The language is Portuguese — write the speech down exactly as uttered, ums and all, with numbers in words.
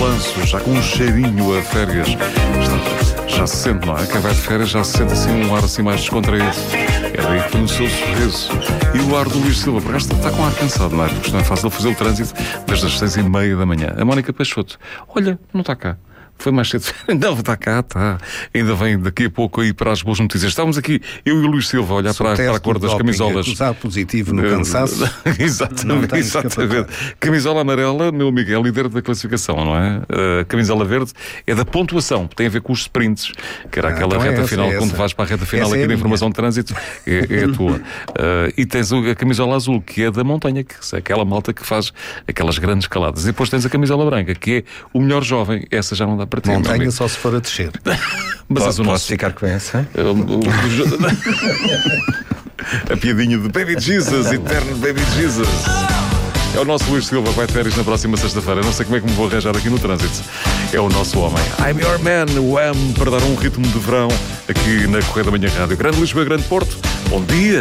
balanço, já com um cheirinho a férias. Está, já se sente, não é? Quem vai de férias já se sente assim um ar assim mais descontraído. É daí que tem o seu sorriso. E o ar do Luís Silva, por acaso está com ar cansado, não é? Porque não é fácil fazer o trânsito desde as seis e meia da manhã. A Mónica Peixoto, olha, não está cá. Foi mais cedo. Não, está cá, está. Ainda vem daqui a pouco aí para as boas notícias. Estávamos aqui, eu e o Luís Silva, a olhar para, para a cor das camisolas. Acusar positivo no cansaço. Exatamente, exatamente. Camisola amarela, meu amigo, é líder da classificação, não é? A camisola verde é da pontuação, tem a ver com os sprints, que era ah, aquela então reta é essa, final, é quando vais para a reta final essa aqui é da informação de trânsito, é, é a tua. uh, e tens a camisola azul, que é da montanha, que é aquela malta que faz aquelas grandes escaladas. E depois tens a camisola branca, que é o melhor jovem. Essa já não dá para ti. Montanha só se for a descer. Mas posso, o nosso... posso ficar com essa? O, o, o... a piadinha de Baby Jesus, eterno Baby Jesus. É o nosso Luís Silva, vai de férias na próxima sexta-feira. Não sei como é que me vou arranjar aqui no trânsito. É o nosso homem. I'm your man, o Am, para dar um ritmo de verão aqui na Correia da Manhã Rádio. Grande Lisboa, Grande Porto. Bom dia.